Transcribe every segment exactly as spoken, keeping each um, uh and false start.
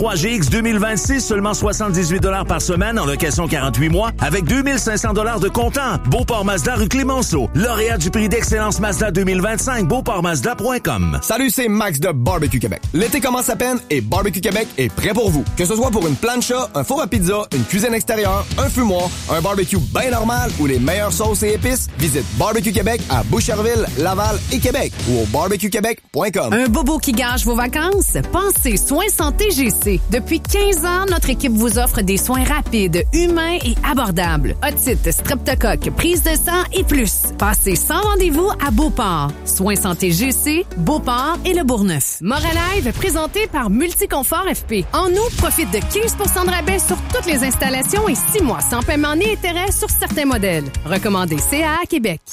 trois G X deux mille vingt-six, seulement soixante-dix-huit dollars par semaine en location quarante-huit mois avec deux mille cinq cents dollars de comptant. Beauport Mazda rue Clémenceau. Lauréat du prix d'excellence Mazda deux mille vingt-cinq, beauport mazda point com. Salut, c'est Max de Barbecue Québec. L'été commence à peine et Barbecue Québec est prêt pour vous. Que ce soit pour une plancha, un four à pizza, une cuisine extérieure, un fumoir, un barbecue bien normal ou les meilleures sauces et épices, visite Barbecue Québec à Boucherville, Laval et Québec ou au barbecue québec point com. Un bobo qui gâche vos vacances? Pensez Soins Santé G C. Depuis quinze ans, notre équipe vous offre des soins rapides, humains et abordables. Otite, streptocoque, prise de sang et plus. Passez sans rendez-vous à Beauport. Soins Santé G C, Beauport et Le Bourgneuf. Moralive, présenté par Multiconfort F P. En août, profite de quinze pour cent de rabais sur toutes les installations et six mois sans paiement ni intérêt sur certains modèles. Recommandé C A A Québec.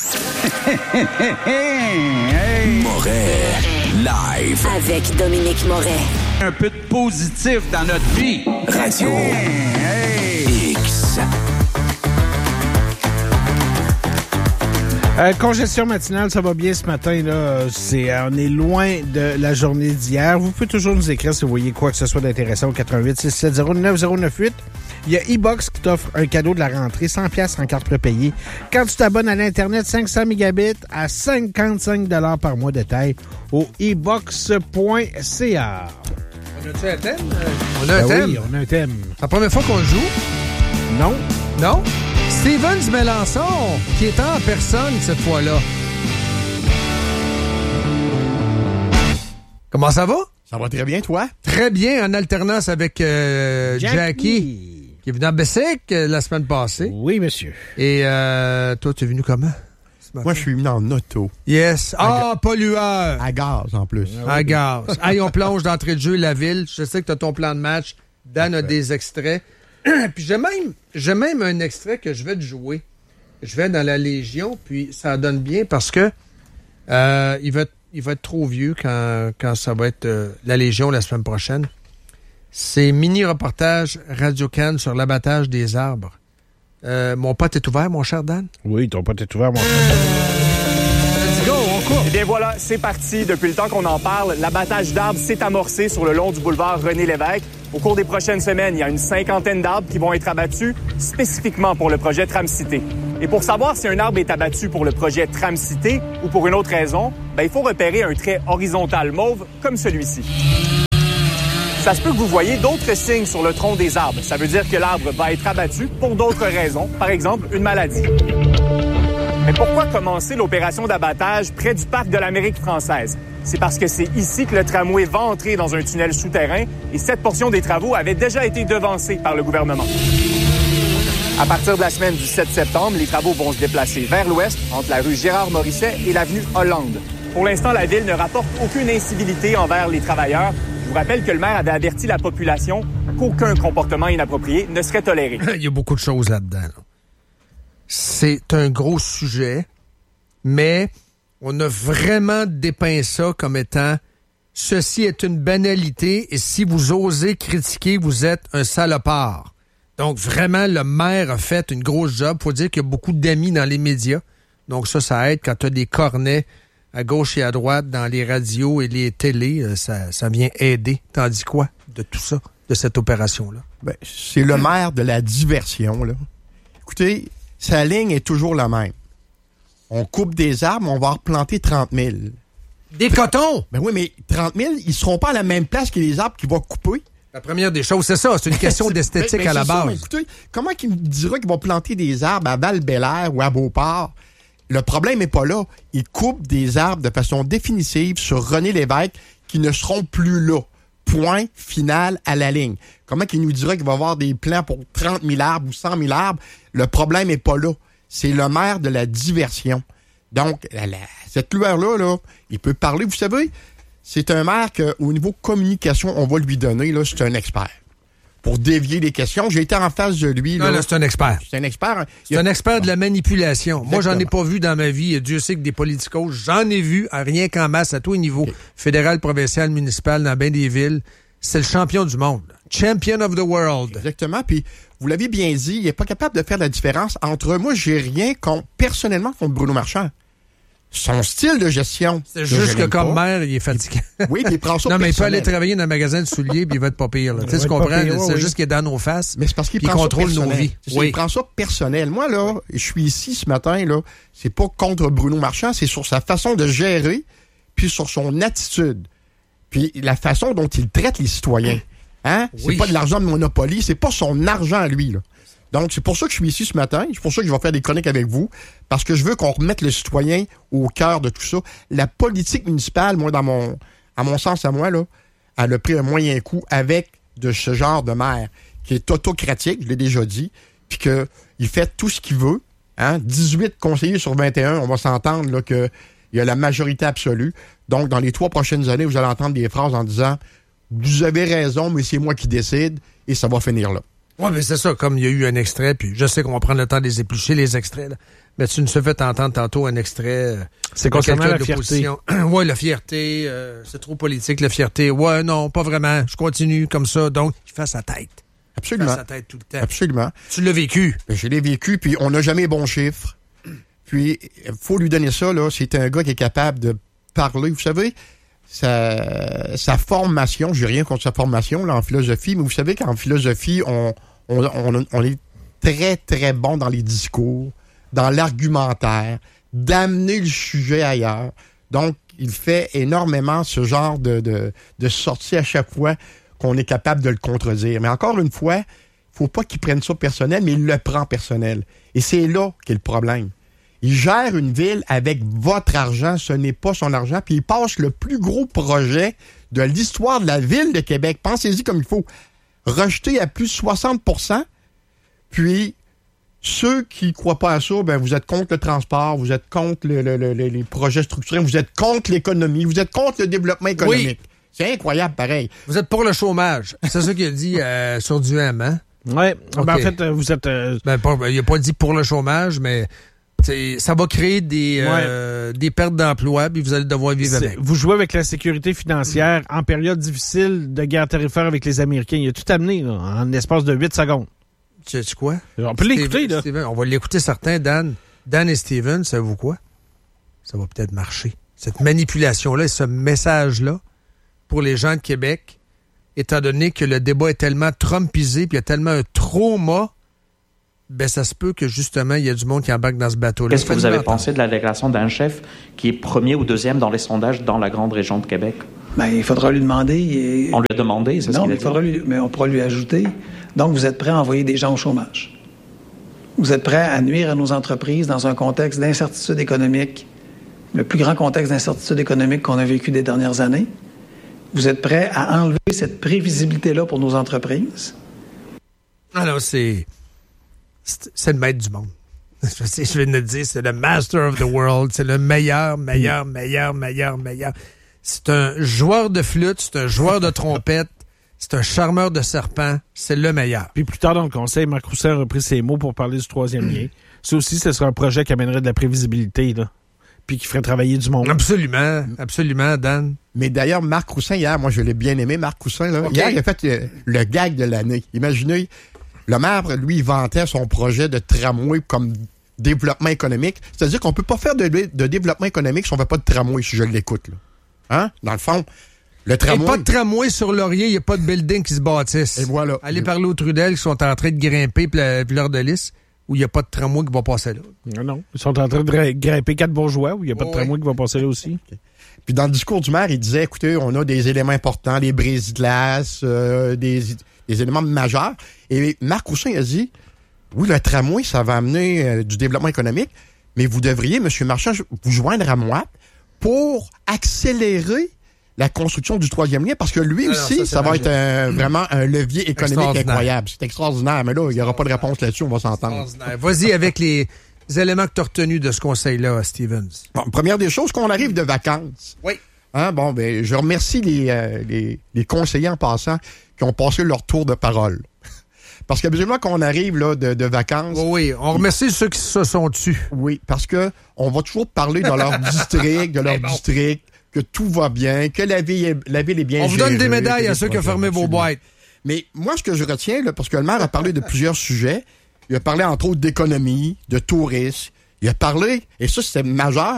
Moret live avec Dominique Moret. Un peu de positif dans notre vie. Radio hey, hey. X. Euh, congestion matinale, ça va bien ce matin. Là. C'est, on est loin de la journée d'hier. Vous pouvez toujours nous écrire si vous voyez quoi que ce soit d'intéressant au quatre un huit six sept zéro neuf zéro neuf huit. Il y a e-box qui t'offre un cadeau de la rentrée, cent dollars en carte prépayée. Quand tu t'abonnes à l'Internet, cinq cents mégabits à cinquante-cinq dollars par mois. Détail au e box point c a. On a-tu un thème? On a un ben thème? Oui, on a un thème. C'est la première fois qu'on le joue? Non. Non? Stevens Mélenchon, qui est en personne cette fois-là. Comment ça va? Ça va très bien, toi? Très bien, en alternance avec euh, Jackie. Jackie, qui est venu à Bessic euh, la semaine passée. Oui, monsieur. Et euh, toi, tu es venu comment? Moi, je suis venu en auto. Yes. Ah, ga- pollueur! À gaz, en plus. À gaz. Hey, on plonge d'entrée de jeu la ville. Je sais que tu as ton plan de match. Dan a des extraits. Puis j'ai même, j'ai même un extrait que je vais te jouer. Je vais dans la Légion, puis ça donne bien parce que euh, il va être, il va être trop vieux quand, quand ça va être euh, la Légion la semaine prochaine. C'est mini-reportage Radio-Can sur l'abattage des arbres. Euh, mon pote est ouvert, mon cher Dan? Oui, ton pote est ouvert, mon cher. Let's go, on court! Eh bien voilà, c'est parti. Depuis le temps qu'on en parle, l'abattage d'arbres s'est amorcé sur le long du boulevard René-Lévesque. Au cours des prochaines semaines, il y a une cinquantaine d'arbres qui vont être abattus spécifiquement pour le projet Tram-Cité. Et pour savoir si un arbre est abattu pour le projet Tram-Cité ou pour une autre raison, ben, il faut repérer un trait horizontal mauve comme celui-ci. Ça se peut que vous voyez d'autres signes sur le tronc des arbres. Ça veut dire que l'arbre va être abattu pour d'autres raisons, par exemple une maladie. Mais pourquoi commencer l'opération d'abattage près du parc de l'Amérique française? C'est parce que c'est ici que le tramway va entrer dans un tunnel souterrain et cette portion des travaux avait déjà été devancée par le gouvernement. À partir de la semaine du sept septembre, les travaux vont se déplacer vers l'ouest, entre la rue Gérard-Morisset et l'avenue Hollande. Pour l'instant, la ville ne rapporte aucune incivilité envers les travailleurs. Je vous rappelle que le maire avait averti la population qu'aucun comportement inapproprié ne serait toléré. Il y a beaucoup de choses là-dedans. Là. C'est un gros sujet, mais on a vraiment dépeint ça comme étant « ceci est une banalité et si vous osez critiquer, vous êtes un salopard ». Donc vraiment, le maire a fait une grosse job. Faut dire qu'il y a beaucoup d'amis dans les médias. Donc ça, ça aide quand tu as des cornets à gauche et à droite dans les radios et les télés. Ça, ça vient aider. Tandis quoi de tout ça, de cette opération-là? Ben, c'est le maire de la diversion, là. Écoutez, sa ligne est toujours la même. On coupe des arbres, on va en replanter trente mille. Des cotons! Ben oui, mais trente mille, ils seront pas à la même place que les arbres qu'il va couper. La première des choses, c'est ça. C'est une question d'esthétique ben, ben, à la base. Ça, écoutez, comment qu'il me dira qu'ils vont planter des arbres à Val-Bélair ou à Beauport? Le problème n'est pas là. Ils coupent des arbres de façon définitive sur René-Lévesque qui ne seront plus là. Point final à la ligne. Comment qu'il nous dira qu'il va y avoir des plans pour trente mille arbres ou cent mille arbres? Le problème n'est pas là. C'est le maire de la diversion. Donc, la, la, cette lueur-là, là, il peut parler. Vous savez, c'est un maire qu'au niveau communication, on va lui donner, là, c'est un expert. Pour dévier les questions, j'ai été en face de lui. Non, là, là, c'est un expert. C'est un expert. C'est a... un expert de la manipulation. Exactement. Moi, j'en ai pas vu dans ma vie. Dieu sait que des politicos, j'en ai vu rien qu'en masse à tous les niveaux. Okay. Fédéral, provincial, municipal, dans bien des villes. C'est le champion du monde. Champion of the world. Exactement. Puis, vous l'avez bien dit, il n'est pas capable de faire la différence entre... Moi, j'ai rien contre, personnellement contre Bruno Marchand. son style de gestion. C'est juste que, que comme pas. Maire, il est fatigué. Oui, puis il prend ça Non, mais il peut personnel. aller travailler dans un magasin de souliers puis il va être pas pire. Tu sais, tu comprends? Pire, c'est oui. juste qu'il est dans nos faces. Mais c'est parce qu'il prend contrôle ça nos vies. Oui. Il prend ça personnel. Moi, là, je suis ici ce matin, là, c'est pas contre Bruno Marchand, c'est sur sa façon de gérer puis sur son attitude. Puis la façon dont il traite les citoyens. Hein? Oui. C'est pas de l'argent de Monopoly, c'est pas son argent à lui, là. Donc, c'est pour ça que je suis ici ce matin. C'est pour ça que je vais faire des chroniques avec vous. Parce que je veux qu'on remette le citoyen au cœur de tout ça. La politique municipale, moi, dans mon, à mon sens à moi, là, elle a pris un moyen coup avec de ce genre de maire qui est autocratique, je l'ai déjà dit, puis qu'il fait tout ce qu'il veut. Hein? dix-huit conseillers sur vingt et un, on va s'entendre là, qu'il y a la majorité absolue. Donc, dans les trois prochaines années, vous allez entendre des phrases en disant « Vous avez raison, mais c'est moi qui décide » et ça va finir là. Oui, mais c'est ça, comme il y a eu un extrait, puis je sais qu'on va prendre le temps de les éplucher, les extraits, là. Mais tu nous as fait entendre tantôt un extrait... Euh, c'est concernant la fierté. Oui, la fierté, euh, c'est trop politique, la fierté. Ouais, non, pas vraiment, je continue comme ça. Donc, il fait sa tête. Absolument. Il fait sa tête tout le temps. Absolument. Tu l'as vécu. Ben, je l'ai vécu, puis on n'a jamais bon chiffre. Puis, il faut lui donner ça, là. C'est un gars qui est capable de parler. Vous savez, sa, sa formation, j'ai rien contre sa formation, là, en philosophie, mais vous savez qu'en philosophie, on... On, on, on est très, très bon dans les discours, dans l'argumentaire, d'amener le sujet ailleurs. Donc, il fait énormément ce genre de, de, de sortie à chaque fois qu'on est capable de le contredire. Mais encore une fois, il ne faut pas qu'il prenne ça personnel, mais il le prend personnel. Et c'est là qu'est le problème. Il gère une ville avec votre argent, ce n'est pas son argent, puis il passe le plus gros projet de l'histoire de la ville de Québec. Pensez-y comme il faut. Rejeté à plus de soixante pour cent, puis ceux qui ne croient pas à ça, ben vous êtes contre le transport, vous êtes contre le, le, le, les projets structurés, vous êtes contre l'économie, vous êtes contre le développement économique. Oui. C'est incroyable, pareil. Vous êtes pour le chômage. C'est ça qu'il a dit euh, sur du M, hein? Oui. Okay. Ben, en fait, vous êtes... Euh... Ben, pas, il n'a pas dit pour le chômage, mais... T'sais, ça va créer des, ouais. euh, des pertes d'emploi, puis vous allez devoir vivre c'est, avec. Vous jouez avec la sécurité financière en période difficile de guerre tarifaire avec les Américains. Il a tout amené là, en espace de huit secondes. Tu sais quoi? On peut Steven, l'écouter, là. Steven, on va l'écouter certains, Dan. Dan et Steven, savez-vous quoi? Ça va peut-être marcher. Cette manipulation-là et ce message-là pour les gens de Québec, étant donné que le débat est tellement trumpisé, puis il y a tellement un trauma, ben ça se peut que justement, il y a du monde qui embarque dans ce bateau-là. Qu'est-ce que vous avez pensé de la déclaration d'un chef qui est premier ou deuxième dans les sondages dans la grande région de Québec? Ben, il faudra lui demander. Et... On lui a demandé, c'est non, ce qu'il mais a il faudra dit. Lui... mais on pourra lui ajouter. Donc, vous êtes prêt à envoyer des gens au chômage. Vous êtes prêt à nuire à nos entreprises dans un contexte d'incertitude économique, le plus grand contexte d'incertitude économique qu'on a vécu des dernières années. Vous êtes prêt à enlever cette prévisibilité-là pour nos entreprises. Alors, c'est... C'est le maître du monde. Je viens de le dire, c'est le master of the world. C'est le meilleur, meilleur, meilleur, meilleur, meilleur. C'est un joueur de flûte, c'est un joueur de trompette, c'est un charmeur de serpent, c'est le meilleur. Puis plus tard dans le conseil, Marc Roussin a repris ses mots pour parler du troisième lien. Ça aussi, ce serait un projet qui amènerait de la prévisibilité, là. Puis qui ferait travailler du monde. Absolument, absolument, Dan. Mais d'ailleurs, Marc Roussin, hier, moi je l'ai bien aimé, Marc Roussin, là. Okay. Hier, il a fait le, le gag de l'année. Imaginez... Le maire, lui, il vantait son projet de tramway comme développement économique. C'est-à-dire qu'on peut pas faire de, de développement économique si on ne fait pas de tramway, si je l'écoute. Là. Hein? Dans le fond, le tramway... Et pas de tramway sur Laurier, il n'y a pas de building qui se bâtissent. Et voilà. Allez parler aux Trudel qui sont en train de grimper puis leur de lys, où il n'y a pas de tramway qui va passer là. Non, non. Ils sont en train de grimper quatre bourgeois, où il n'y a pas oh, de tramway oui. qui va passer là aussi. Okay. Puis dans le discours du maire, il disait, écoutez, on a des éléments importants, des brises-glaces, euh, des... des éléments majeurs. Et Marc Roussin a dit, oui, le tramway, ça va amener euh, du développement économique, mais vous devriez, M. Marchand, vous joindre à moi pour accélérer la construction du troisième lien, parce que lui Alors, aussi, ça, ça va être un, vraiment un levier économique incroyable. C'est extraordinaire, mais là, il n'y aura pas de réponse là-dessus, on va s'entendre. Vas-y avec les éléments que tu as retenus de ce conseil-là, Stevens. Bon, première des choses, qu'on arrive de vacances. Oui. Hein, bon, ben, je remercie les, euh, les, les conseillers en passant qui ont passé leur tour de parole. Parce qu'habituellement, quand on arrive là, de, de vacances... Oui, oui, on remercie ceux qui se sont tus. Oui, parce que on va toujours parler de leur district, de leur bon. district, que tout va bien, que la ville est, la ville est bien On gérée, vous donne des médailles à ceux qui ont fermé vos boîtes. Mais moi, ce que je retiens, là, parce que le maire a parlé de plusieurs sujets, il a parlé entre autres d'économie, de tourisme, il a parlé, et ça c'était majeur,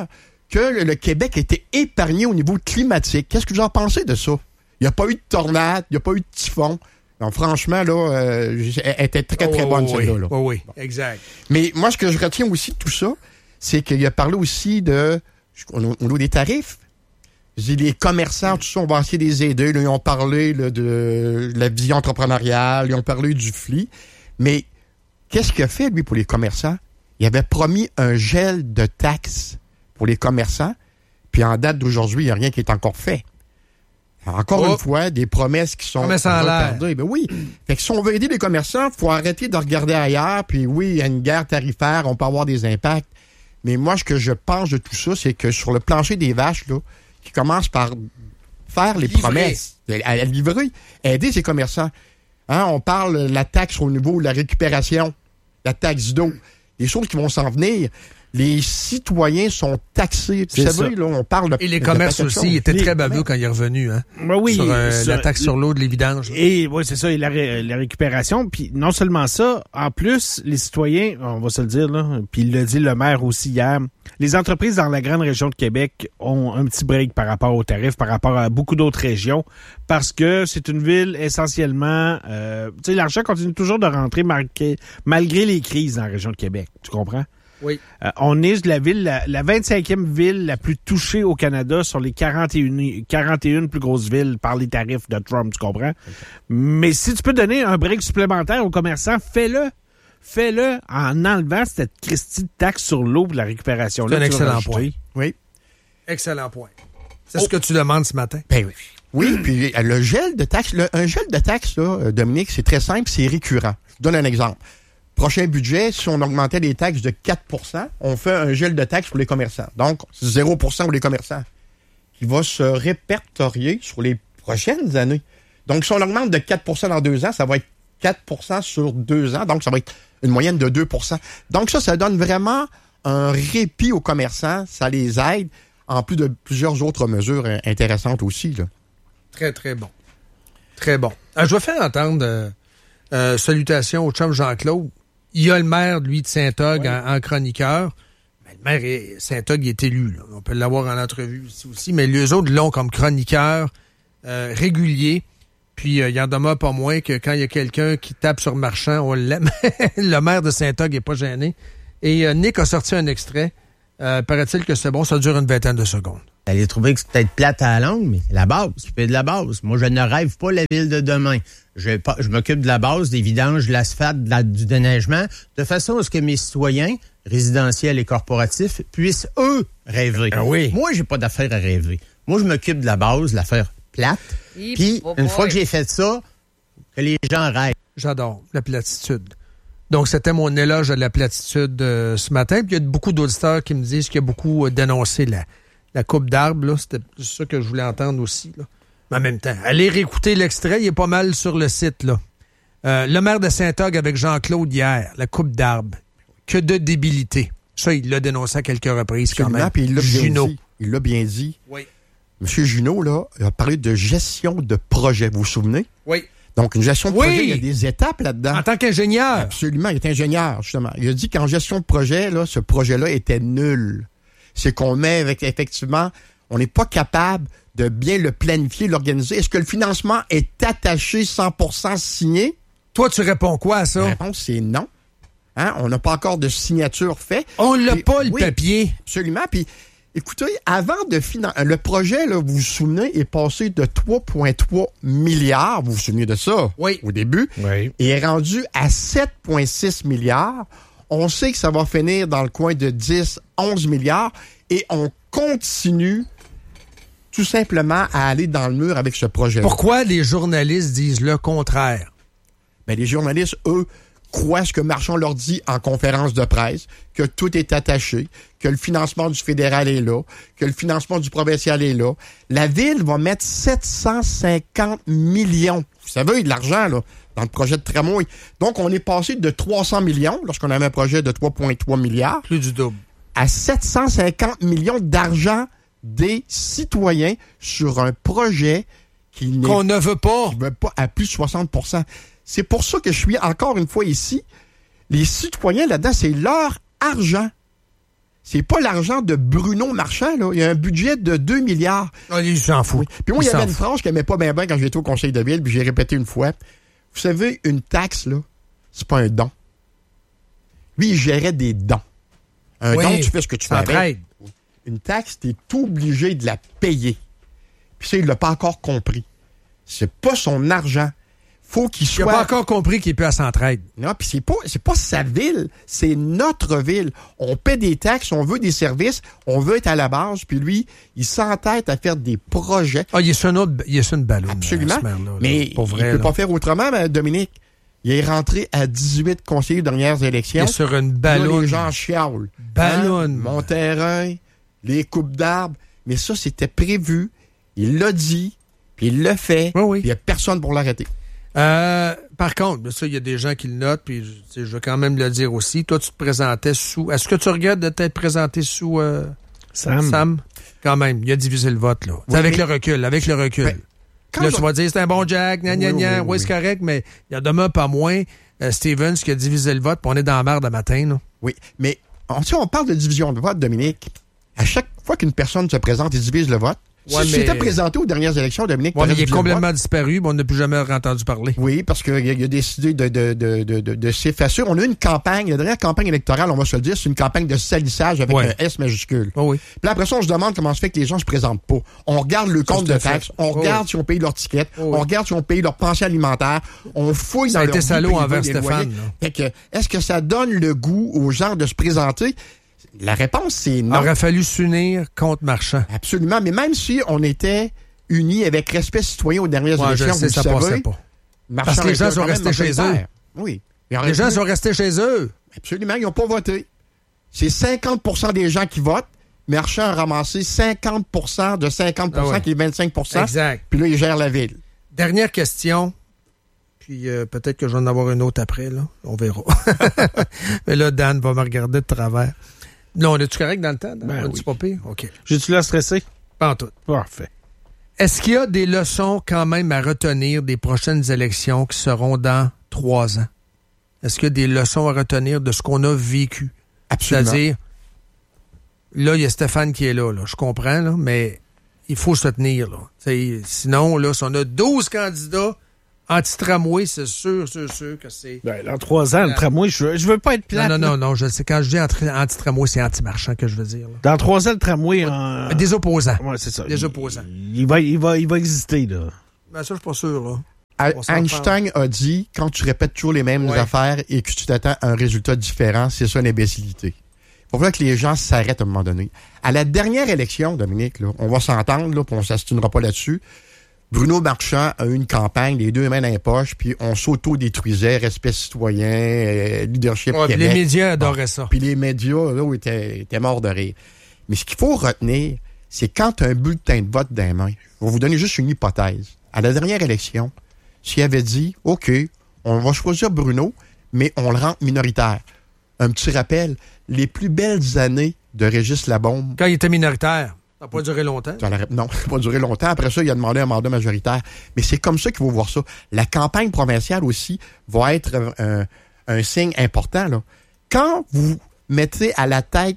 que le Québec était épargné au niveau climatique. Qu'est-ce que vous en pensez de ça? Il n'y a pas eu de tornade, il n'y a pas eu de typhon. Donc, franchement, là, euh, elle était très, très oh, bonne, oui, celle-là. Là. Oui, oui, bon. Exact. Mais moi, ce que je retiens aussi de tout ça, c'est qu'il a parlé aussi de, au niveau des tarifs. Je dis, les commerçants, tout ça, on va essayer de les aider. Là, ils ont parlé là, de la vision entrepreneuriale, ils ont parlé du F L I. Mais qu'est-ce qu'il a fait, lui, pour les commerçants? Il avait promis un gel de taxes pour les commerçants. Puis en date d'aujourd'hui, il n'y a rien qui est encore fait. Encore oh. une fois, des promesses qui sont retardées. Ben oui. Fait que si on veut aider les commerçants, il faut arrêter de regarder ailleurs. Puis oui, il y a une guerre tarifaire, on peut avoir des impacts. Mais moi, ce que je pense de tout ça, c'est que sur le plancher des vaches, là, qui commence par faire les livrer. promesses, à, à livrer, aider ces commerçants. Hein, on parle de la taxe au niveau de la récupération, la taxe d'eau, des choses qui vont s'en venir. Les citoyens sont taxés. Vous savez, là, on parle de... Et les commerces aussi étaient très baveux quand il est revenu, hein? Ben oui. Sur euh, ça, la taxe sur l'eau de l'évidange. Et oui, c'est ça, et la, ré, la récupération. Puis non seulement ça, en plus, les citoyens, on va se le dire, là, puis il l'a dit le maire aussi hier, les entreprises dans la grande région de Québec ont un petit break par rapport aux tarifs, par rapport à beaucoup d'autres régions, parce que c'est une ville essentiellement... Euh, tu sais, l'argent continue toujours de rentrer malgré, malgré les crises dans la région de Québec. Tu comprends? Oui. Euh, on est la ville, la, la vingt-cinquième ville la plus touchée au Canada sur les quarante et une, quarante et une plus grosses villes par les tarifs de Trump, tu comprends? Okay. Mais si tu peux donner un break supplémentaire aux commerçants, fais-le. Fais-le en enlevant cette Christie de taxe sur l'eau pour la récupération. C'est un excellent point. Oui. Excellent point. C'est oh. ce que tu demandes ce matin. Ben oui. Oui, puis le gel de taxe, le, un gel de taxe, là, Dominique, c'est très simple, c'est récurrent. Je vous donne un exemple. Prochain budget, si on augmentait les taxes de quatre pour cent, on fait un gel de taxes pour les commerçants. Donc, zéro pour cent pour les commerçants, qui va se répertorier sur les prochaines années. Donc, si on augmente de quatre pour cent dans deux ans, ça va être quatre pour cent sur deux ans. Donc, ça va être une moyenne de deux pour cent. Donc, ça, ça donne vraiment un répit aux commerçants. Ça les aide, en plus de plusieurs autres mesures intéressantes aussi, là. Très, très bon. Très bon. Alors, je vais faire entendre euh, euh, salutations au chum Jean-Claude. Il y a le maire, lui, de Saint-Og, oui. en, en chroniqueur. Mais le maire est, Saint-Og, il est élu. Là. On peut l'avoir en entrevue ici aussi. Mais les autres l'ont comme chroniqueur euh, régulier. Puis, euh, il en demeure pas moins que quand il y a quelqu'un qui tape sur Marchand, on l'aime. Le maire de Saint-Og n'est pas gêné. Et euh, Nick a sorti un extrait. Euh, paraît-il que c'est bon, ça dure une vingtaine de secondes. Vous allez trouver que c'est peut-être plate à la langue, mais la base, tu fais de la base. Moi, je ne rêve pas la ville de demain. Je, je m'occupe de la base, des vidanges, de l'asphalte, de la, du déneigement, de façon à ce que mes citoyens, résidentiels et corporatifs, puissent, eux, rêver. Ah oui. Moi, j'ai pas d'affaire à rêver. Moi, je m'occupe de la base, l'affaire plate. Puis, une fois que j'ai fait ça, que les gens rêvent. J'adore la platitude. Donc, c'était mon éloge à la platitude euh, ce matin. Puis, il y a beaucoup d'auditeurs qui me disent qu'il y a beaucoup euh, dénoncé la, la coupe d'arbre. Là. C'était ça que je voulais entendre aussi. Là. Mais en même temps, allez réécouter l'extrait. Il est pas mal sur le site. Là. Euh, le maire de Saint-Og avec Jean-Claude hier, la coupe d'arbre. Que de débilité. Ça, il l'a dénoncé à quelques reprises quand même. Puis il l'a bien dit. Il l'a bien dit. Oui. M. Junot, là, a parlé de gestion de projet. Vous vous souvenez? Oui. Donc, une gestion de oui. projet, il y a des étapes là-dedans. En tant qu'ingénieur. Absolument, il est ingénieur, justement. Il a dit qu'en gestion de projet, là, ce projet-là était nul. C'est qu'on met avec, effectivement, on n'est pas capable de bien le planifier, l'organiser. Est-ce que le financement est attaché cent pour cent signé? Toi, tu réponds quoi à ça? La réponse, c'est non. Hein? On n'a pas encore de signature faite. On l'a Puis, pas, le oui, papier. Absolument. Puis, écoutez, avant de financer, le projet, là, vous vous souvenez, est passé de trois virgule trois milliards, vous vous souvenez de ça? Oui. Au début. Oui. Et est rendu à sept virgule six milliards. On sait que ça va finir dans le coin de dix, onze milliards. Et on continue tout simplement à aller dans le mur avec ce projet-là. Pourquoi les journalistes disent le contraire? Ben, les journalistes, eux, croient ce que Marchand leur dit en conférence de presse, que tout est attaché, que le financement du fédéral est là, que le financement du provincial est là. La Ville va mettre sept cent cinquante millions. Vous savez, il y a de l'argent, là, dans le projet de tramway. Donc, on est passé de trois cents millions, lorsqu'on avait un projet de trois virgule trois milliards. Plus du double. À sept cent cinquante millions d'argent des citoyens sur un projet qui n'est, qu'on ne veut pas. Qui ne veut pas à plus de soixante pour cent. C'est pour ça que je suis encore une fois ici. Les citoyens, là-dedans, c'est leur argent. C'est pas l'argent de Bruno Marchand, là. Il y a un budget de deux milliards. Ah, il s'en fout. Oui. Puis moi, il y avait une phrase que j'aimais pas bien bien quand j'étais au conseil de ville, puis j'ai répété une fois. Vous savez, une taxe, là, c'est pas un don. Lui, il gérait des dons. Un oui, don, tu fais ce que tu fais avec. Trade. Une taxe, t'es obligé de la payer. Puis ça, il l'a pas encore compris. C'est pas son argent. Faut qu'il soit... Il n'a pas encore compris qu'il peut à s'entraide. Non, puis c'est pas, c'est pas sa ville, c'est notre ville. On paie des taxes, on veut des services, on veut être à la base, puis lui, il s'entête à faire des projets. Ah, il est sur une autre, il est sur une ballonne. Absolument. Là, là, mais pour vrai, il peut là. pas faire autrement, mais Dominique. Il est rentré à dix-huit conseillers aux dernières élections. Il est sur une ballonne. Là, les gens chialent. Ballonne. Hein? Mon terrain, les coupes d'arbres. Mais ça, c'était prévu. Il l'a dit, puis il l'a fait. Oui, oui. Il n'y a personne pour l'arrêter. Euh, par contre, ça, il y a des gens qui le notent, puis je, je veux quand même le dire aussi. Toi, tu te présentais sous... Est-ce que tu regrettes de t'être présenté sous euh, Sam? Sam? Quand même, il a divisé le vote, là. Oui, avec mais... le recul, avec le recul. Ben, là, je... tu vas dire, c'est un bon Jack, gna, gna, gna, oui, oui, oui, oui, c'est correct, mais il y a demain pas moins euh, Stevens qui a divisé le vote, puis on est dans la merde le matin, là. Oui, mais on, on parle de division de vote, Dominique. À chaque fois qu'une personne se présente et divise le vote, Ouais, si mais... tu t'étais présenté aux dernières élections, Dominique... Ouais, mais il est complètement disparu, mais on n'a plus jamais entendu parler. Oui, parce qu'il a, il a décidé de, de, de, de, de, de s'effacer. On a eu une campagne, la dernière campagne électorale, on va se le dire, c'est une campagne de salissage avec ouais. un S majuscule. Oh oui. Puis après ça, on se demande comment se fait que les gens se présentent pas. On regarde le compte de taxes, on oh regarde oui. si on paye leur ticket, oh oui. on regarde si on paye leur pension alimentaire, on fouille ça dans a été leur salaud envers Stéphane. Fait que, est-ce que ça donne le goût aux gens de se présenter? La réponse, c'est non. Il aurait fallu s'unir contre Marchand. Absolument, mais même si on était unis avec respect citoyen aux dernières ouais, élections, je sais, vous ça savez, passait pas. Marchand Parce que les gens sont restés chez eux. Oui. Les gens sont restés chez eux. Absolument, ils n'ont pas voté. C'est cinquante pour cent des gens qui votent. Marchand a ramassé cinquante pour cent de cinquante pour cent ah ouais. qui est vingt-cinq pour cent. Exact. Puis là, il gère la ville. Dernière question. Puis euh, peut-être que je vais en avoir une autre après, là. On verra. Mais là, Dan va me regarder de travers. Non, on est-tu correct dans le temps? Dan? Ben on oui. pas pire? OK. J'ai-tu l'air stressé? Pas en tout. Parfait. Est-ce qu'il y a des leçons quand même à retenir des prochaines élections qui seront dans trois ans? Est-ce qu'il y a des leçons à retenir de ce qu'on a vécu? Absolument. C'est-à-dire, là, il y a Stéphane qui est là, là. Je comprends, là, mais il faut se tenir, là. T'sais, sinon, là, si on a douze candidats anti-tramway, c'est sûr, sûr, sûr que c'est... Ben, dans trois ans, le tramway, je veux, je veux pas être plate. Non, non, là. non, non, je sais. Quand je dis anti-tramway, c'est anti-marchand que je veux dire. Là. Dans trois ans, le tramway... En... Des opposants. Ouais, c'est ça. Des il, opposants. Il va, il, va, il va exister, là. Ben, ça, je suis pas sûr, là. Einstein a dit, quand tu répètes toujours les mêmes ouais. affaires et que tu t'attends à un résultat différent, c'est ça une imbécilité. Il faut voir que les gens s'arrêtent à un moment donné. À la dernière élection, Dominique, là, on va s'entendre, là, puis on ne s'astinera pas là-dessus. Bruno Marchand a eu une campagne, les deux mains dans les poches, puis on s'auto-détruisait, respect citoyen, euh, leadership ouais, Québec. Les médias adoraient bon, ça. Puis les médias, là, étaient, étaient morts de rire. Mais ce qu'il faut retenir, c'est quand tu as un bulletin de vote dans les mains, je vais vous donner juste une hypothèse. À la dernière élection, s'il avait dit, OK, on va choisir Bruno, mais on le rend minoritaire. Un petit rappel, les plus belles années de Régis Labombe... Quand il était minoritaire. Ça n'a pas duré longtemps. Non, ça n'a pas duré longtemps. Après ça, il a demandé un mandat majoritaire. Mais c'est comme ça qu'il faut voir ça. La campagne provinciale aussi va être un, un signe important. Là. Quand vous mettez à la tête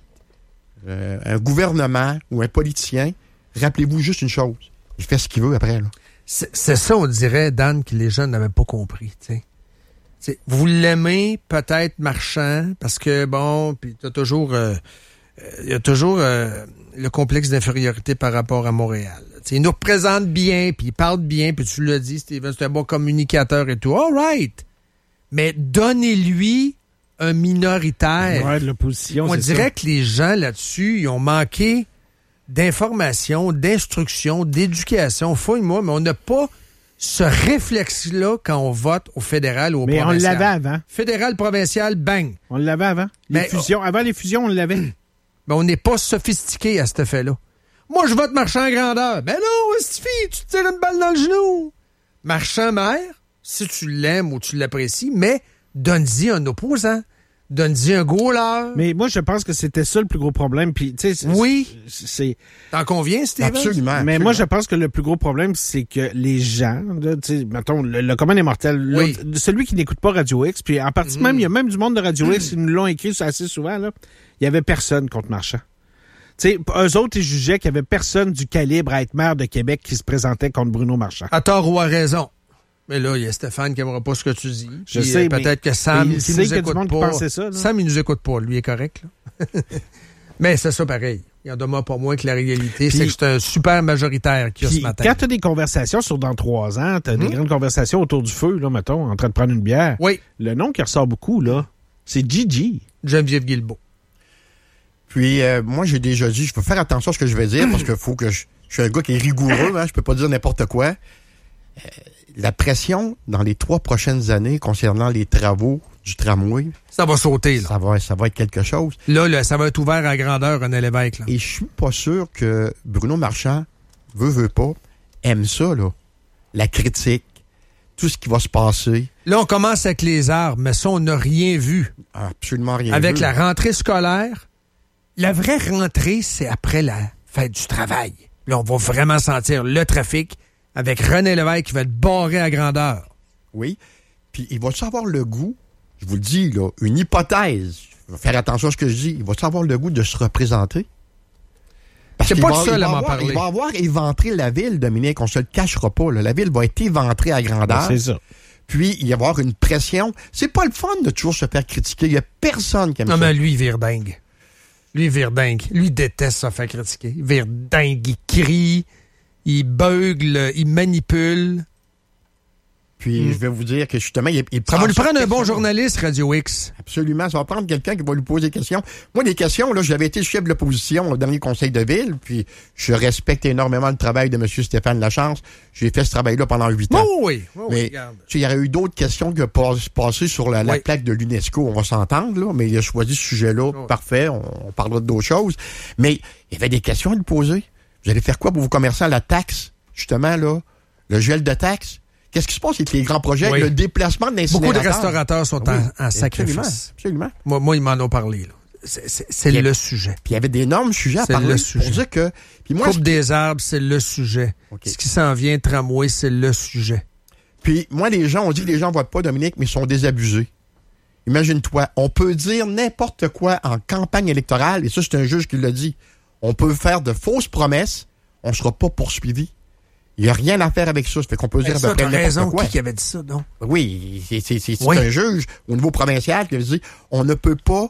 euh, un gouvernement ou un politicien, rappelez-vous juste une chose. Il fait ce qu'il veut après. Là. C'est, c'est ça, on dirait, Dan, que les gens n'avaient pas compris. T'sais. T'sais, vous l'aimez peut-être Marchand, parce que, bon, puis t'as toujours... Euh, il y a toujours euh, le complexe d'infériorité par rapport à Montréal. T'sais, il nous représente bien, puis il parle bien, puis tu l'as dit, Steven, c'est un bon communicateur et tout. All right! Mais donnez-lui un minoritaire. Ouais, de l'opposition, on c'est dirait ça. que les gens là-dessus, ils ont manqué d'information, d'instruction, d'éducation. Fouille-moi, mais on n'a pas ce réflexe-là quand on vote au fédéral ou au mais provincial. Mais on l'avait avant. Fédéral, provincial, bang! On l'avait avant. Les mais, fusions, avant les fusions, on l'avait. Mais on n'est pas sophistiqué à cet effet-là. Moi, je vote Marchand grandeur. Ben non, Stifi, tu te tires une balle dans le genou. Marchand maire, si tu l'aimes ou tu l'apprécies, mais donne-y un opposant. Donne-y un goaler. Mais moi, je pense que c'était ça le plus gros problème. Puis, tu sais, oui. C'est... T'en conviens, Steven? Absolument. Mais absolument. moi, je pense que le plus gros problème, c'est que les gens, là, tu sais, mettons, le, le commun des mortels, oui. celui qui n'écoute pas Radio X, puis en partie mm. même, il y a même du monde de Radio mm. X qui nous l'ont écrit assez souvent, là. Il y avait personne contre Marchand. Tu sais, eux autres, ils jugeaient qu'il y avait personne du calibre à être maire de Québec qui se présentait contre Bruno Marchand. À tort ou à raison. Mais là, il y a Stéphane qui n'aimera pas ce que tu dis. Je Puis, sais, euh, peut-être mais, que Sam, il qui sait nous qu'il y a écoute du monde pas. qui pensait ça, là. Sam, il nous écoute pas. Lui est correct, là. Mais c'est ça pareil. Il en demeure pas moins que la réalité, puis, c'est que c'est un super majoritaire qu'il y a ce matin. Quand tu as des conversations sur dans trois ans, tu as mmh. des grandes conversations autour du feu, là, mettons, en train de prendre une bière. Oui. Le nom qui ressort beaucoup, là, c'est Gigi. Geneviève Guilbeault. Puis, euh, moi, j'ai déjà dit, je peux faire attention à ce que je vais dire, parce que faut que je, je suis un gars qui est rigoureux, hein, je peux pas dire n'importe quoi. Euh, la pression dans les trois prochaines années concernant les travaux du tramway. Ça va sauter, là. Ça va, ça va être quelque chose. Là, là, ça va être ouvert à grandeur, René Lévesque, là. Et je suis pas sûr que Bruno Marchand, veut, veut pas, aime ça, là. La critique, tout ce qui va se passer. Là, on commence avec les arbres, mais ça, on n'a rien vu. Absolument rien avec vu. Avec la rentrée scolaire, la vraie rentrée, c'est après la fête du travail. Là, on va vraiment sentir le trafic avec René Lévesque qui va être barré à grandeur. Oui. Puis, il va-tu avoir le goût, je vous le dis, là, une hypothèse, je vais faire attention à ce que je dis, il va-tu avoir le goût de se représenter? Parce c'est qu'il pas va, le seul à m'en avoir, parler. Il va avoir éventré la ville, Dominique, on se le cachera pas. Là. La ville va être éventrée à grandeur. Ben, c'est ça. Puis, il va y avoir une pression. C'est pas le fun de toujours se faire critiquer. Il y a personne qui aime non, ça. Non, mais lui, il vire dingue. Lui, il vire dingue. Lui, il déteste se faire critiquer. Il vire dingue. Il crie, il beugle, il manipule. Puis, mm. je vais vous dire que justement, il, il ça va lui prendre un bon journaliste, Radio X. Absolument. Ça va prendre quelqu'un qui va lui poser des questions. Moi, des questions, là, j'avais été chef de l'opposition au dernier conseil de ville, puis je respecte énormément le travail de M. Stéphane Lachance. J'ai fait ce travail-là pendant huit ans. Oh oui, oh oui, mais regarde. Il y aurait eu d'autres questions que passer sur la, la oui. plaque de l'UNESCO. On va s'entendre, là, mais il a choisi ce sujet-là. Oh. Parfait, on, on parlera d'autres choses. Mais il y avait des questions à lui poser. Vous allez faire quoi pour vos commerçants? La taxe, justement, là, le gel de taxe. Qu'est-ce qui se passe avec les grands projets, oui. le déplacement de l'incinérateur? Beaucoup de restaurateurs sont oui, en, en sacrifice. Absolument. absolument. Moi, moi, ils m'en ont parlé. Là. C'est, c'est, c'est le avait, sujet. Puis il y avait d'énormes sujets à c'est parler le sujet. pour dire que... Puis moi, Coupe des arbres, c'est le sujet. Okay. Ce qui s'en vient, tramway, c'est le sujet. Puis moi, les gens, on dit que les gens votent pas, Dominique, mais ils sont désabusés. Imagine-toi, on peut dire n'importe quoi en campagne électorale, et ça, c'est un juge qui l'a dit. On peut faire de fausses promesses, on ne sera pas poursuivi. Il n'y a rien à faire avec ça. Ça fait qu'on peut dire ça, à peu près n'importe raison, quoi. Qui avait dit ça, non? Oui, c'est, c'est, c'est, oui. c'est un juge au niveau provincial qui avait dit on ne peut pas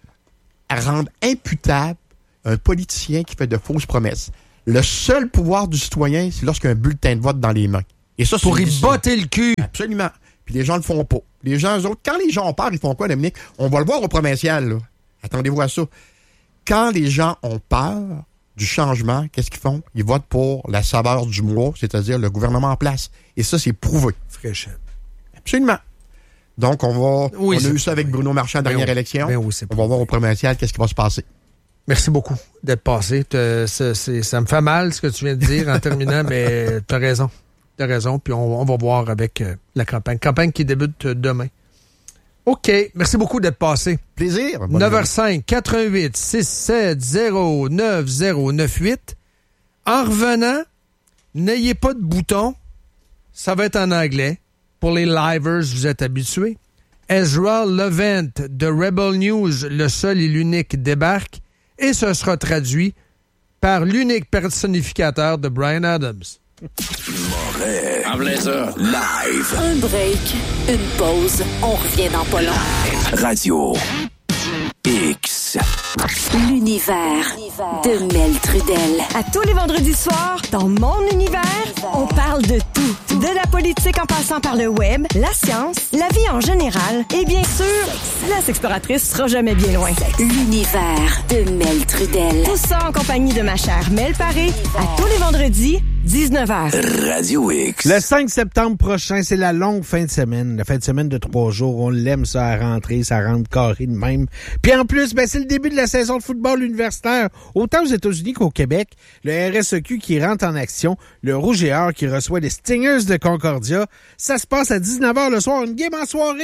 rendre imputable un politicien qui fait de fausses promesses. Le seul pouvoir du citoyen, c'est lorsqu'il y a un bulletin de vote dans les mains. Et ça, pour c'est y botter le cul. Absolument. Puis les gens le font pas. Les gens, eux autres, quand les gens ont peur, ils font quoi, Dominique? On va le voir au provincial, là. Attendez-vous à ça. Quand les gens ont peur du changement, qu'est-ce qu'ils font? Ils votent pour la saveur du mois, c'est-à-dire le gouvernement en place. Et ça, c'est prouvé. Fraîchette. Absolument. Donc, on va. Oui, on a eu ça avec Bruno Marchand à la dernière oui. élection. Ben oui, on va voir au provincial qu'est-ce qui va se passer. Merci beaucoup d'être passé. C'est, c'est, ça me fait mal ce que tu viens de dire en terminant, mais t'as raison. T'as raison. Puis on, on va voir avec euh, la campagne. Campagne qui débute demain. OK. Merci beaucoup d'être passé. Plaisir. neuf heures cinq, quatre un huit, six sept zéro neuf zéro neuf huit. En revenant, n'ayez pas de bouton. Ça va être en anglais. Pour les livers, vous êtes habitués. Ezra Levant de Rebel News, le seul et l'unique, débarque et ce sera traduit par l'unique personnificateur de Bryan Adams. Moret. En blazer. Live. Un break. Une pause. On revient dans pas long. Radio X. L'univers de Mel Trudel. À tous les vendredis soirs, dans mon univers, on parle de tout. De la politique en passant par le web, la science, la vie en général et bien sûr, la sexploratrice sera jamais bien loin. L'univers de Mel Trudel. Tout ça en compagnie de ma chère Mel Paré, à tous les vendredis, dix-neuf heures. Radio X. Le cinq septembre prochain, c'est la longue fin de semaine. La fin de semaine de trois jours. On l'aime, ça, à rentrer. Ça rentre carré de même. Puis en plus, ben, c'est le début de la saison de football universitaire. Autant aux États-Unis qu'au Québec. Le R S E Q qui rentre en action. Le Rouge et Or qui reçoit les Stingers de Concordia. Ça se passe à dix-neuf heures le soir. Une game en soirée.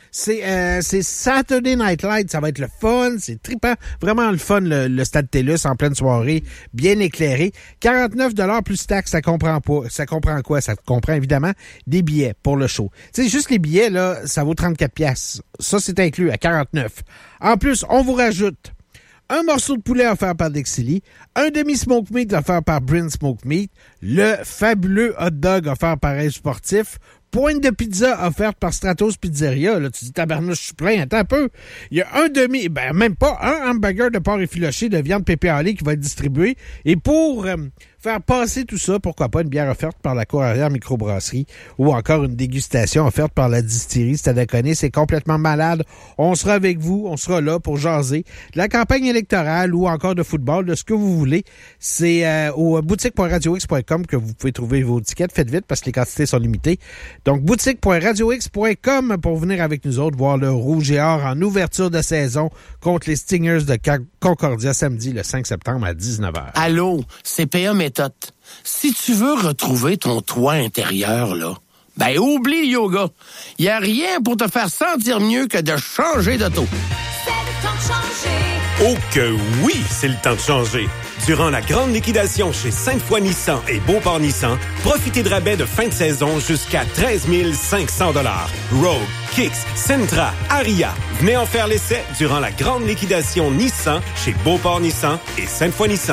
C'est euh, c'est Saturday Night Light. Ça va être le fun. C'est trippant. Vraiment le fun, le, le Stade TELUS en pleine soirée, bien éclairé. quarante-neuf dollars plus taxes, ça comprend pas. Ça comprend quoi? Ça comprend évidemment des billets pour le show. Tu sais, juste les billets, là, ça vaut trente-quatre piastres. Ça, c'est inclus à quarante-neuf. En plus, on vous rajoute un morceau de poulet offert par Dexili, un demi-smoke meat offert par Brin Smoke Meat, le fabuleux hot dog offert par Air Sportif, pointe de pizza offerte par Stratos Pizzeria. Là, tu dis, tabarnouche, je suis plein, attends un peu. Il y a un demi, ben même pas, un hamburger de porc effiloché de viande pépé qui va être distribué. Et pour euh, faire passer tout ça, pourquoi pas une bière offerte par la Cour Arrière Microbrasserie ou encore une dégustation offerte par la distillerie Stadaconé. C'est complètement malade. On sera avec vous, on sera là pour jaser de la campagne électorale ou encore de football, de ce que vous voulez. C'est euh, au boutique point radio x point com que vous pouvez trouver vos tickets. Faites vite parce que les quantités sont limitées. Donc, boutique point radio x point com pour venir avec nous autres voir le Rouge et Or en ouverture de saison contre les Stingers de Concordia samedi le cinq septembre à dix-neuf heures. Allô, C P A Méthode. Si tu veux retrouver ton toit intérieur, là, ben oublie le yoga. Il n'y a rien pour te faire sentir mieux que de changer d'auto. C'est le temps de changer. Oh que oui, c'est le temps de changer. Durant la grande liquidation chez Sainte-Foy Nissan et Beauport Nissan, profitez de rabais de fin de saison jusqu'à treize mille cinq cents dollars. Rogue, Kicks, Sentra, Aria. Venez en faire l'essai durant la grande liquidation Nissan chez Beauport Nissan et Sainte-Foy Nissan.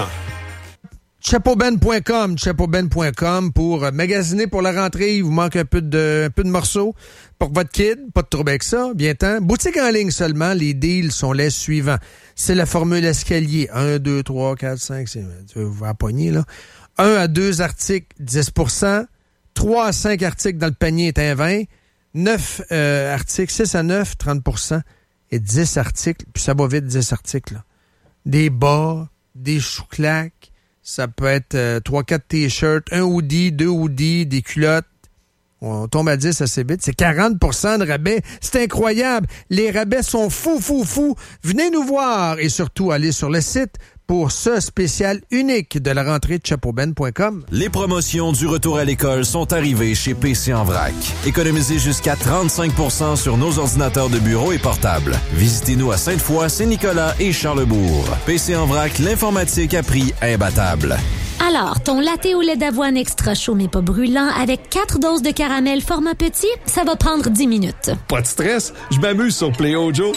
chapeauben point com, chapeauben point com pour magasiner pour la rentrée. Il vous manque un peu de, un peu de morceaux pour votre kid. Pas de trouble avec ça. Bien temps. Boutique en ligne seulement. Les deals sont les suivants. C'est la formule escalier. un, deux, trois, quatre, cinq, c'est, tu vas vous empoigner, là. un à deux articles, dix pour cent. trois à cinq articles dans le panier est un vingt. neuf euh, articles, six à neuf, trente pour cent. Et dix articles, puis ça va vite, dix articles, là. Des bas, des chouclaques. Ça peut être euh, trois quatre t-shirts, un hoodie, deux hoodies, des culottes. On tombe à dix assez vite. C'est quarante pour cent de rabais. C'est incroyable. Les rabais sont fous, fous, fous. Venez nous voir et surtout allez sur le site pour ce spécial unique de la rentrée de chapeauben point com. Les promotions du retour à l'école sont arrivées chez P C en vrac. Économisez jusqu'à trente-cinq pour cent sur nos ordinateurs de bureau et portables. Visitez-nous à Sainte-Foy, Saint-Nicolas et Charlesbourg. P C en vrac, l'informatique à prix imbattable. Alors, ton latte au lait d'avoine extra chaud mais pas brûlant avec quatre doses de caramel format petit, ça va prendre dix minutes. Pas de stress, je m'amuse sur Play Ojo.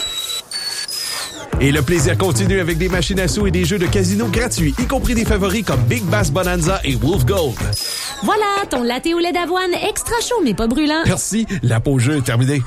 Et le plaisir continue avec des machines à sous et des jeux de casino gratuits, y compris des favoris comme Big Bass Bonanza et Wolf Gold. Voilà, ton latte au lait d'avoine extra chaud mais pas brûlant. Merci, la pause jeu est terminée.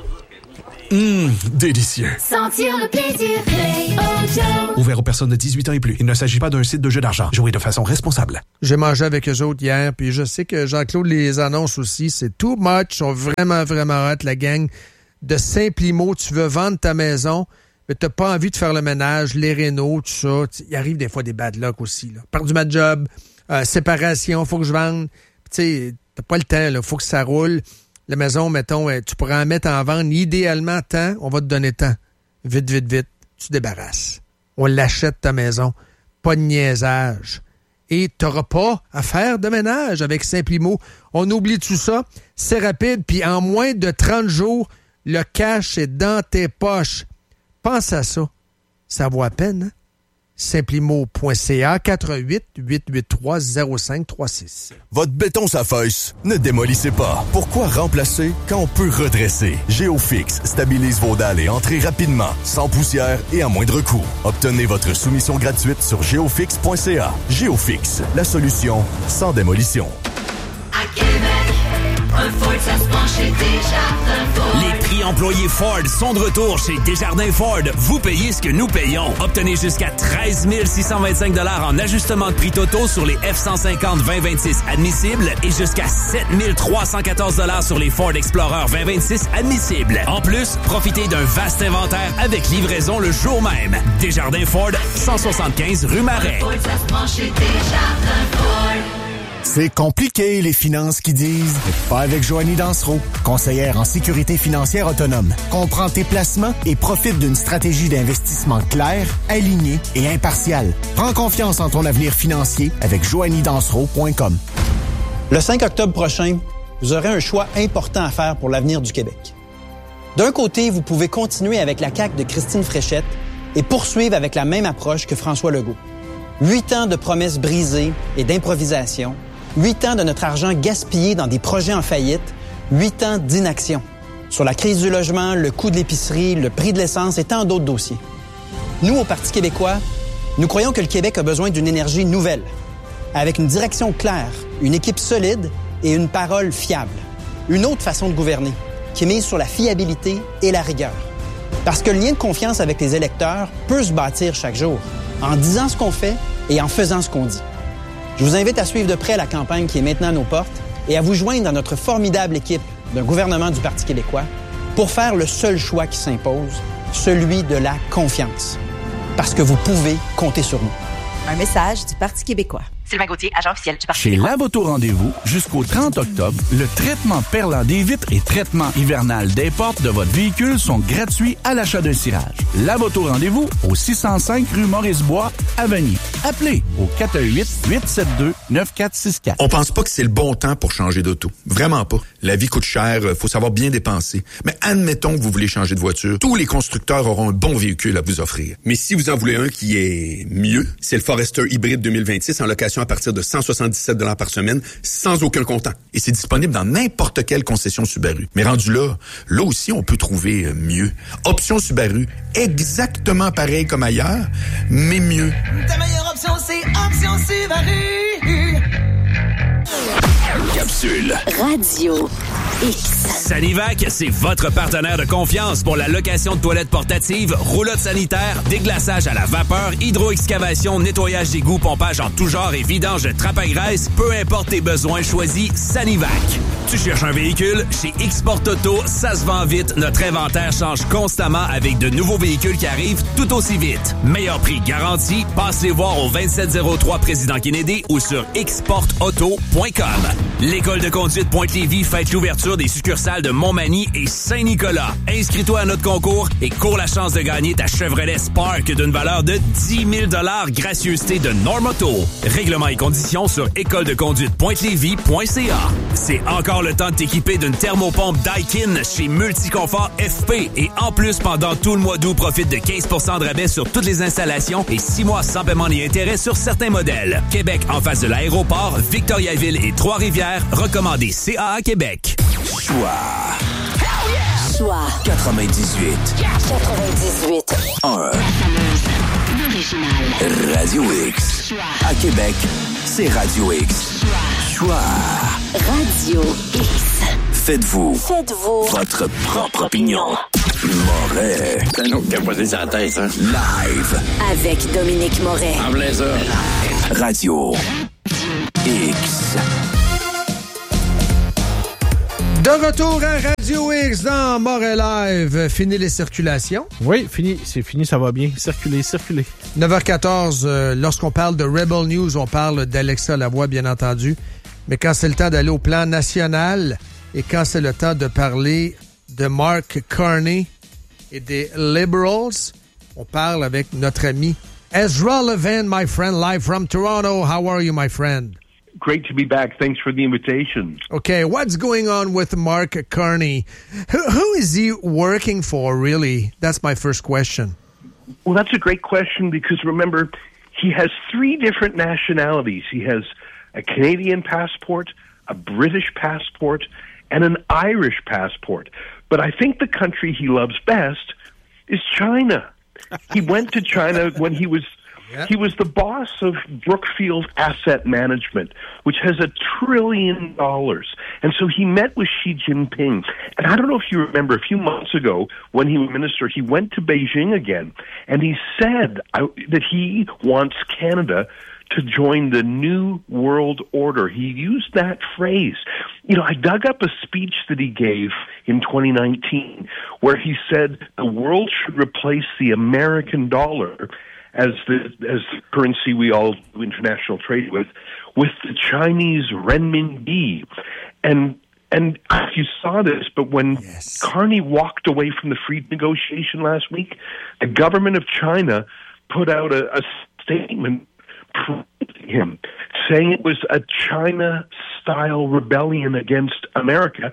Hum, délicieux. Sentir le plaisir, Play Ojo. Ouvert aux personnes de dix-huit ans et plus. Il ne s'agit pas d'un site de jeu d'argent. Jouez de façon responsable. J'ai mangé avec eux autres hier, puis je sais que Jean-Claude les annonce aussi. C'est too much. Ils sont vraiment, vraiment hot, la gang de Saint-Plimo. Tu veux vendre ta maison, mais t'as pas envie de faire le ménage, les rénaux, tout ça. Il arrive des fois des bad luck aussi. Là. Perdu ma job, euh, séparation, faut que je vende. Tu sais, t'as pas le temps, là. Faut que ça roule. La maison, mettons, tu pourrais en mettre en vente idéalement tant, on va te donner tant. Vite, vite, vite, tu débarrasses. On l'achète ta maison. Pas de niaisage. Et t'auras pas à faire de ménage avec Saint-Plimo. On oublie tout ça. C'est rapide, puis en moins de trente jours, le cash est dans tes poches. Pense à ça. Ça vaut à peine, hein? Saint-Plimo point c a quatre un huit, huit huit trois, zéro cinq trois six. Votre béton s'affaisse. Ne démolissez pas. Pourquoi remplacer quand on peut redresser? GeoFix stabilise vos dalles et entrées rapidement, sans poussière et à moindre coût. Obtenez votre soumission gratuite sur geofix point c a. GeoFix, la solution sans démolition. À Québec, un Ford, ça se penche chez Desjardins Ford. Les prix employés Ford sont de retour chez Desjardins Ford. Vous payez ce que nous payons. Obtenez jusqu'à treize mille six cent vingt-cinq dollars en ajustement de prix totaux sur les F cent cinquante vingt vingt-six admissibles et jusqu'à sept mille trois cent quatorze dollars sur les Ford Explorer vingt vingt-six admissibles. En plus, profitez d'un vaste inventaire avec livraison le jour même. Desjardins Ford, cent soixante-quinze rue Marais. Ford, ça se penche chez Desjardins Ford. C'est compliqué, les finances qui disent. Mais pas avec Joanie Dansereau, conseillère en sécurité financière autonome. Comprends tes placements et profite d'une stratégie d'investissement claire, alignée et impartiale. Prends confiance en ton avenir financier avec joanie dansereau point com. Le cinq octobre prochain, vous aurez un choix important à faire pour l'avenir du Québec. D'un côté, vous pouvez continuer avec la C A Q de Christine Fréchette et poursuivre avec la même approche que François Legault. Huit ans de promesses brisées et d'improvisation, huit ans de notre argent gaspillé dans des projets en faillite, huit ans d'inaction. Sur la crise du logement, le coût de l'épicerie, le prix de l'essence et tant d'autres dossiers. Nous, au Parti québécois, nous croyons que le Québec a besoin d'une énergie nouvelle, avec une direction claire, une équipe solide et une parole fiable. Une autre façon de gouverner, qui mise sur la fiabilité et la rigueur. Parce que le lien de confiance avec les électeurs peut se bâtir chaque jour, en disant ce qu'on fait et en faisant ce qu'on dit. Je vous invite à suivre de près la campagne qui est maintenant à nos portes et à vous joindre à notre formidable équipe d'un gouvernement du Parti québécois pour faire le seul choix qui s'impose, celui de la confiance. Parce que vous pouvez compter sur nous. Un message du Parti québécois. Sylvain Gauthier, agent officiel du Parti Chez québécois. Lavoto Rendez-vous, jusqu'au trente octobre, le traitement perlant des vitres et traitement hivernal des portes de votre véhicule sont gratuits à l'achat d'un cirage. Lavoto Rendez-vous au six cent cinq rue Maurice-Bois, à Vanier. Appelez au quatre un huit, huit sept deux, neuf quatre six quatre. On pense pas que c'est le bon temps pour changer d'auto. Vraiment pas. La vie coûte cher, faut savoir bien dépenser. Mais admettons que vous voulez changer de voiture. Tous les constructeurs auront un bon véhicule à vous offrir. Mais si vous en voulez un qui est mieux, c'est le Forester Hybrid deux mille vingt-six en location à partir de cent soixante-dix-sept dollars par semaine, sans aucun comptant. Et c'est disponible dans n'importe quelle concession Subaru. Mais rendu là, là aussi, on peut trouver mieux. Option Subaru, exactement pareil comme ailleurs, mais mieux. Ta meilleure option, c'est Option Subaru. Capsule Radio X. Sanivac, c'est votre partenaire de confiance pour la location de toilettes portatives, roulottes sanitaires, déglaçage à la vapeur, hydro-excavation, nettoyage d'égouts, pompage en tout genre et vidange de trappe à graisse. Peu importe tes besoins, choisis Sanivac. Tu cherches un véhicule? Chez X-Port Auto, ça se vend vite. Notre inventaire change constamment avec de nouveaux véhicules qui arrivent tout aussi vite. Meilleur prix garanti. Passe les voir au vingt-sept zéro trois Président Kennedy ou sur x port auto point com. L'École de conduite Pointe-Lévis fête l'ouverture des succursales de Montmagny et Saint-Nicolas. Inscris-toi à notre concours et cours la chance de gagner ta Chevrolet Spark d'une valeur de dix mille dollars gracieuseté de Normoto. Règlements et conditions sur école de conduite pointe lévis point c a. C'est encore le temps de t'équiper d'une thermopompe Daikin chez Multiconfort F P et en plus, pendant tout le mois d'août, profite de quinze pour cent de rabais sur toutes les installations et six mois sans paiement ni intérêt sur certains modèles. Québec, en face de l'aéroport, Victoriaville et Trois-Rivières, recommandé C A A Québec. Choix. Choix. quatre-vingt-dix-huit. quatre-vingt-dix-huit. un. Original. Radio X. Choix. À Québec, c'est Radio X. Choix. Choix. Radio X. Faites-vous. Faites-vous. Votre propre opinion. Moret. C'est un autre qui a posé sa tête, hein? Live. Avec Dominique Moret. En plein ça. Radio X. De retour à Radio X dans Moret Live. Fini les circulations? Oui, fini. C'est fini, ça va bien. Circuler, circuler. neuf heures quatorze, euh, lorsqu'on parle de Rebel News, on parle d'Alexa Lavoie, bien entendu. Mais quand c'est le temps d'aller au plan national et quand c'est le temps de parler de Mark Carney et des Liberals, on parle avec notre ami Ezra Levin, my friend, live from Toronto. How are you, my friend? Great to be back. Thanks for the invitation. Okay, what's going on with Mark Carney? Who, who is he working for, really? That's my first question. Well, that's a great question because remember, he has three different nationalities. He has a Canadian passport, a British passport, and an Irish passport. But I think the country he loves best is China. He went to China when he was Yep. He was the boss of Brookfield Asset Management, which has a trillion dollars. And so he met with Xi Jinping. And I don't know if you remember, a few months ago, when he was minister, he went to Beijing again, and he said uh, that he wants Canada to join the New World Order. He used that phrase. You know, I dug up a speech that he gave in twenty nineteen where he said the world should replace the American dollar as the as the currency we all do international trade with, with the Chinese renminbi. And and you saw this, but when yes. Carney walked away from the free negotiation last week, the government of China put out a, a statement praising him, saying it was a China-style rebellion against America.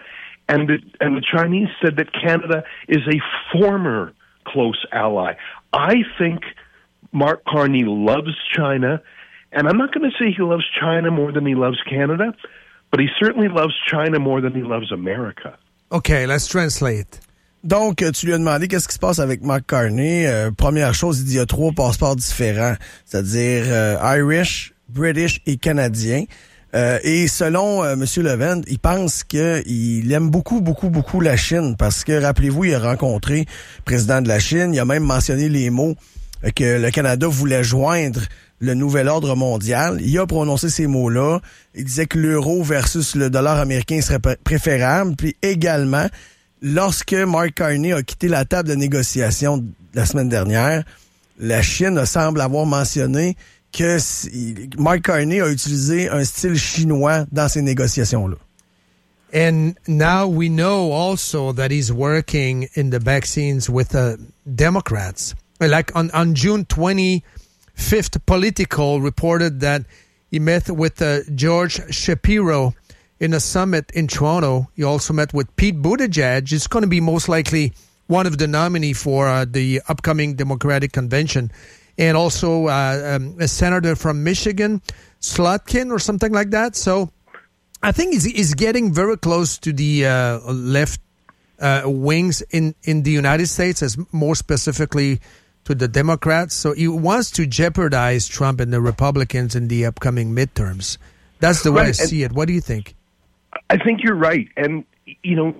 And the, and the Chinese said that Canada is a former close ally. I think Mark Carney loves China, and I'm not going to say he loves China more than he loves Canada, but he certainly loves China more than he loves America. Okay, let's translate. Donc, tu lui as demandé qu'est-ce qui se passe avec Mark Carney. Euh, première chose, il dit il y a trois passeports différents, c'est-à-dire euh, Irish, British et Canadien. Euh, et selon euh, M. Levin, il pense qu'il aime beaucoup, beaucoup, beaucoup la Chine parce que, rappelez-vous, il a rencontré le président de la Chine. Il a même mentionné les mots euh, que le Canada voulait joindre le nouvel ordre mondial. Il a prononcé ces mots-là. Il disait que l'euro versus le dollar américain serait pr- préférable. Puis également, lorsque Mark Carney a quitté la table de négociation la semaine dernière, la Chine semble avoir mentionné que Mark Carney a utilisé un style chinois dans ces négociations-là. And now we know also that he's working in the vaccines with uh, Democrats. Like on, on June twenty-fifth, Politico reported that he met with uh, George Shapiro in a summit in Toronto. He also met with Pete Buttigieg. It's going to be most likely one of the nominees for uh, the upcoming Democratic Convention. And also uh, um, a senator from Michigan, Slotkin or something like that. So I think he's, he's getting very close to the uh, left uh, wings in, in the United States, as more specifically to the Democrats. So he wants to jeopardize Trump and the Republicans in the upcoming midterms. That's the way right. I see it. What do you think? I think you're right. And, you know,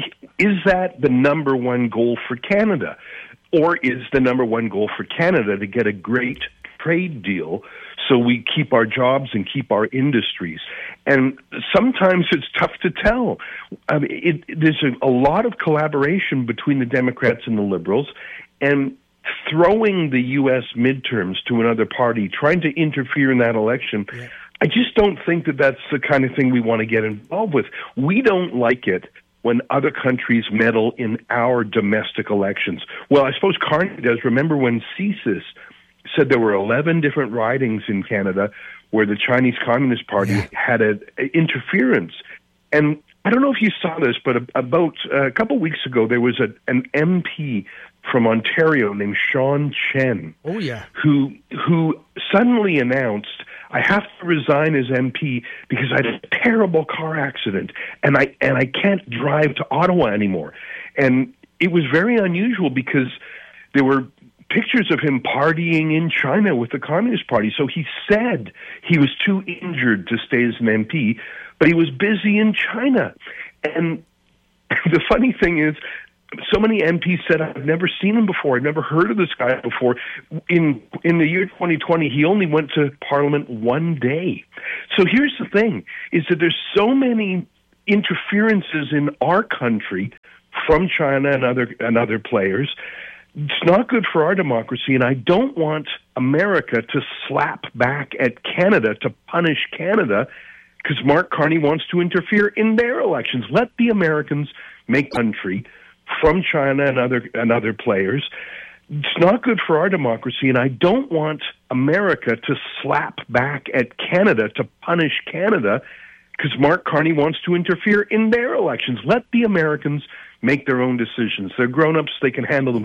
is that the number one goal for Canada? Or is the number one goal for Canada to get a great trade deal so we keep our jobs and keep our industries? And sometimes it's tough to tell. I mean, it, there's a, a lot of collaboration between the Democrats and the Liberals, and throwing the U S midterms to another party, trying to interfere in that election, yeah. I just don't think that that's the kind of thing we want to get involved with. We don't like it when other countries meddle in our domestic elections. Well, I suppose Carney does. Remember when C S I S said there were eleven different ridings in Canada where the Chinese Communist Party yeah. had a, a interference. And I don't know if you saw this, but a, about uh, a couple weeks ago, there was a, an M P from Ontario named Sean Chen. Oh, yeah. Who, who suddenly announced, I have to resign as M P because I had a terrible car accident and I and I can't drive to Ottawa anymore. And it was very unusual because there were pictures of him partying in China with the Communist Party. So he said he was too injured to stay as an M P, but he was busy in China. And the funny thing is, so many M Ps said, I've never seen him before. I've never heard of this guy before. In in the year twenty twenty, he only went to Parliament one day. So here's the thing, is that there's so many interferences in our country from China and other and other players. It's not good for our democracy, and I don't want America to slap back at Canada to punish Canada because Mark Carney wants to interfere in their elections. Let the Americans make country from China and other and other players. It's not good for our democracy, and I don't want America to slap back at Canada to punish Canada because Mark Carney wants to interfere in their elections. Let the Americans make their own decisions. They're grown-ups. They can handle them.